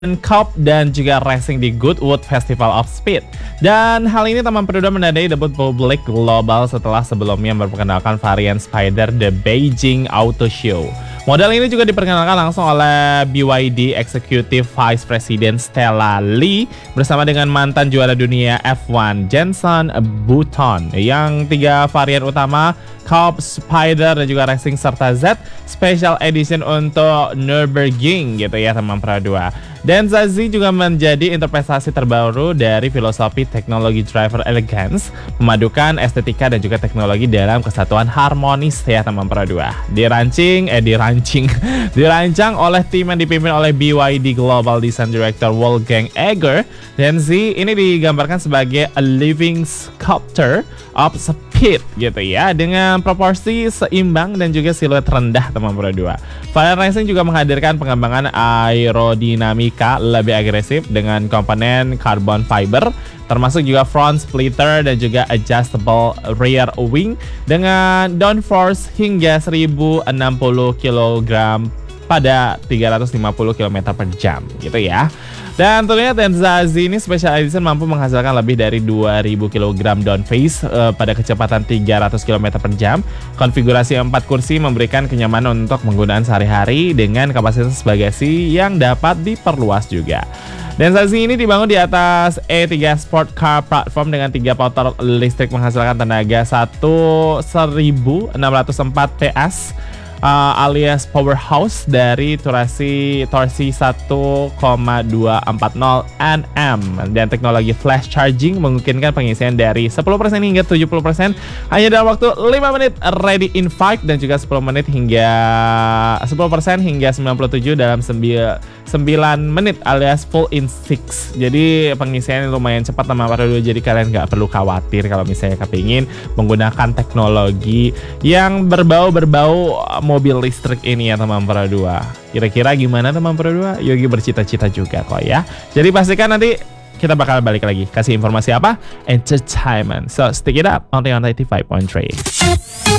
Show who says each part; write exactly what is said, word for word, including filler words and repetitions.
Speaker 1: Cup dan juga racing di Goodwood Festival of Speed. Dan hal ini teman Peruda menandai debut publik global setelah sebelumnya memperkenalkan varian Spider The Beijing Auto Show. Model ini juga diperkenalkan langsung oleh B Y D Executive Vice President Stella Lee bersama dengan mantan juara dunia F satu Jenson Button. Yang tiga varian utama Cup, Spider, dan juga Racing serta Z Special Edition untuk Nürburgring gitu ya teman Peruda. Dan Zazi juga menjadi interpretasi terbaru dari filosofi teknologi driver elegance, memadukan estetika dan juga teknologi dalam kesatuan harmonis ya teman Peruda. Dirancing, eh dirancing, dirancang oleh tim yang dipimpin oleh B Y D Global Design Director Wolfgang Egger. Dan Z ini digambarkan sebagai a living sculpture of speed gitu ya, dengan proporsi seimbang dan juga siluet rendah teman Peruda. Varian Racing juga menghadirkan pengembangan aerodinamika lebih agresif dengan komponen carbon fiber, termasuk juga front splitter dan juga adjustable rear wing dengan downforce hingga seribu enam puluh kilogram pada tiga ratus lima puluh kilometer per jam gitu ya. Dan tentunya Tenza Z ini Special Edition mampu menghasilkan lebih dari dua ribu kilogram down face uh, pada kecepatan tiga ratus kilometer per jam. Konfigurasi empat kursi memberikan kenyamanan untuk penggunaan sehari-hari dengan kapasitas bagasi yang dapat diperluas juga. Dan Z ini dibangun di atas E tiga Sport Car Platform dengan tiga motor listrik menghasilkan tenaga seribu enam ratus empat P S. Uh, alias powerhouse dari torsi torsi satu koma dua empat nol nm dan teknologi flash charging memungkinkan pengisian dari sepuluh persen hingga tujuh puluh persen hanya dalam waktu lima menit ready in five dan juga sepuluh menit hingga sepuluh persen hingga sembilan puluh tujuh dalam sembilan menit alias full in six. Jadi pengisiannya lumayan cepat teman Peruda, jadi kalian nggak perlu khawatir kalau misalnya kepingin menggunakan teknologi yang berbau-berbau mobil listrik ini ya teman Peruda. Kira-kira gimana teman Peruda? Yogi bercita-cita juga kok ya. Jadi pastikan nanti kita bakal balik lagi kasih informasi apa? Entertainment. So stick it up on the ninety-five point three.